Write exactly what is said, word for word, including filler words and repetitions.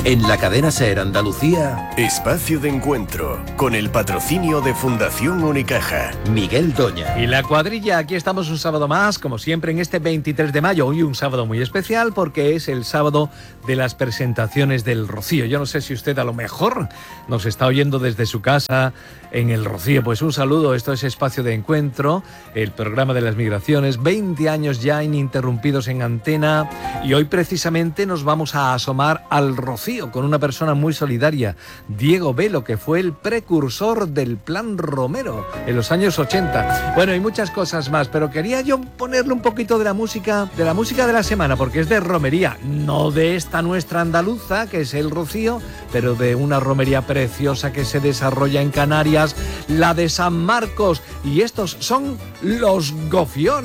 En la cadena SER Andalucía, Espacio de Encuentro, con el patrocinio de Fundación Unicaja. Miguel Doña. Y la cuadrilla, aquí estamos un sábado más, como siempre en este veintitrés de mayo, hoy un sábado muy especial porque es el sábado de las presentaciones del Rocío. Yo no sé si usted a lo mejor nos está oyendo desde su casa en el Rocío, pues un saludo, esto es Espacio de Encuentro, el programa de las migraciones, veinte años ya ininterrumpidos en antena y hoy precisamente nos vamos a asomar al Rocío con una persona muy solidaria, Diego Velo, que fue el precursor del Plan Romero en los años ochenta. Bueno, y muchas cosas más, pero quería yo ponerle un poquito de la música, de la música de la semana, porque es de romería, no de esta nuestra andaluza, que es el Rocío, pero de una romería preciosa que se desarrolla en Canarias, la de San Marcos, y estos son los Gofiones.